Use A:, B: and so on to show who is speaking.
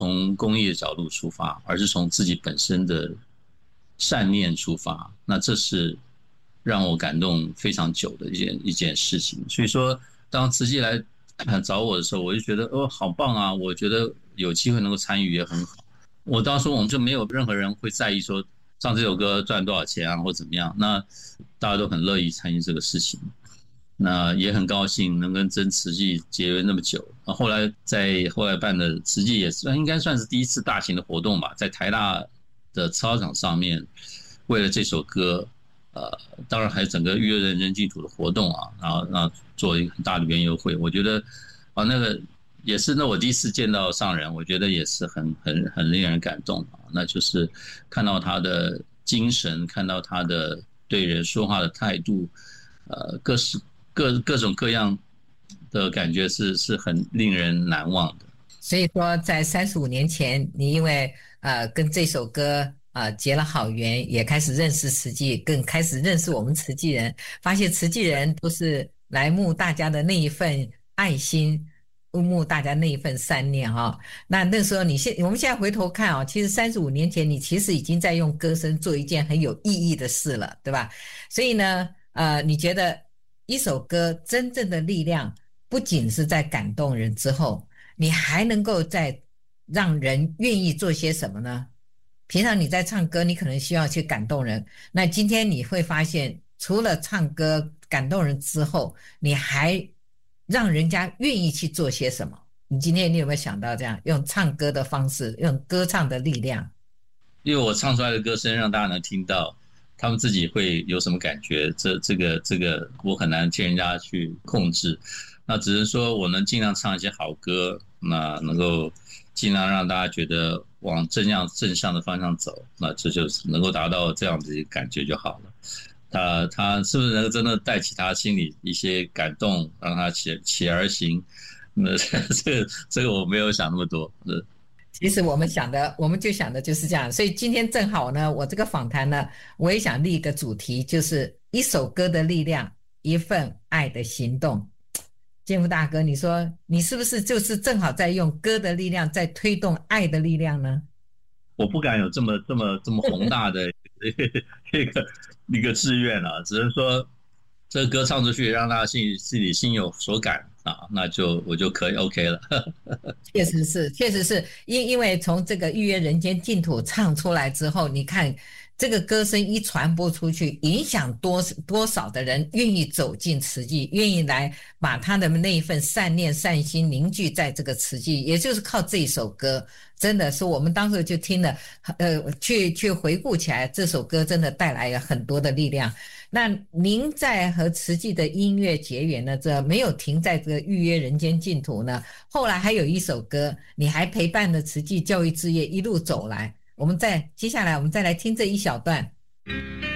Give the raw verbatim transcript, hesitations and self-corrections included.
A: 从公益的角度出发，而是从自己本身的善念出发，那这是让我感动非常久的一件一件事情。所以说，当慈济来找我的时候，我就觉得哦，好棒啊！我觉得有机会能够参与也很好。我当时我们就没有任何人会在意说唱这首歌赚多少钱啊，或怎么样。那大家都很乐意参与这个事情，那也很高兴能跟真慈济结缘那么久。后来在后来办的慈济也算应该算是第一次大型的活动吧，在台大的操场上面，为了这首歌。呃，当然还有整个预约人间净土的活动啊，然后那做一个很大的园游会，我觉得啊，那个也是那我第一次见到上人，我觉得也是很很很令人感动啊。那就是看到他的精神，看到他的对人说话的态度，呃，各式各各种各样的感觉是是很令人难忘的。
B: 所以说，在三十五年前，你因为呃跟这首歌。呃，结了好缘，也开始认识慈济，更开始认识我们慈济人，发现慈济人都是来慕大家的那一份爱心，慕大家那一份善念哈、哦。那那时候你现我们现在回头看啊、哦，其实三十五年前你其实已经在用歌声做一件很有意义的事了，对吧？所以呢，呃，你觉得一首歌真正的力量，不仅是在感动人之后，你还能够在让人愿意做些什么呢？平常你在唱歌，你可能需要去感动人。那今天你会发现，除了唱歌感动人之后，你还让人家愿意去做些什么？你今天你有没有想到这样用唱歌的方式，用歌唱的力量？
A: 因为我唱出来的歌声让大家能听到，他们自己会有什么感觉？这这个这个我很难替人家去控制。那只是说我能尽量唱一些好歌，那能够尽量让大家觉得往正向正向的方向走，那这就是能够达到这样子的感觉就好了。他他是不是能够真的带起他心里一些感动，让他起起而行？那这个这个我没有想那么多。
B: 其实我们想的，我们就想的就是这样。所以今天正好呢，我这个访谈呢，我也想立一个主题，就是一首歌的力量，一份爱的行动。建福大哥，你说你是不是就是正好在用歌的力量在推动爱的力量呢？
A: 我不敢有这么这么这么宏大的一个一个志愿啊，只能说这个歌唱出去，让大家心里心里心有所感啊，那就我就可以 OK 了。
B: 确实是，确实是因因为从这个预约人间净土唱出来之后，你看这个歌声一传播出去，影响多多少的人愿意走进慈济，愿意来把他的那一份善念善心凝聚在这个慈济，也就是靠这一首歌，真的是我们当时就听了，呃，去去回顾起来，这首歌真的带来了很多的力量。那您在和慈济的音乐结缘呢，这没有停在这个预约人间净土呢，后来还有一首歌，你还陪伴了慈济教育事业一路走来。我们再接下来我们再来听这一小段。